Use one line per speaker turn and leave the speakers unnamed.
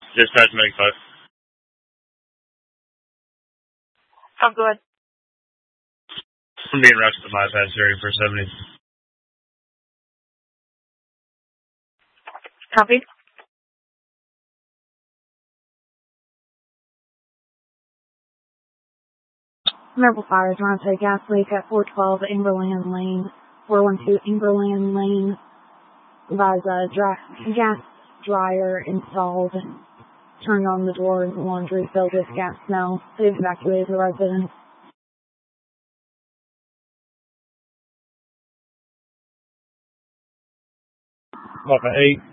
Dispatch Meg 5.
Oh, go ahead.
I'm being rushed to my past area for 70.
Copy. Marble Fire, Toronto gas leak at 412 Ingerland Lane, 412 Ingerland Lane. There's a gas dryer installed. Turned on the door, laundry filled with gas smell. They've evacuated the residents.
Papa 8.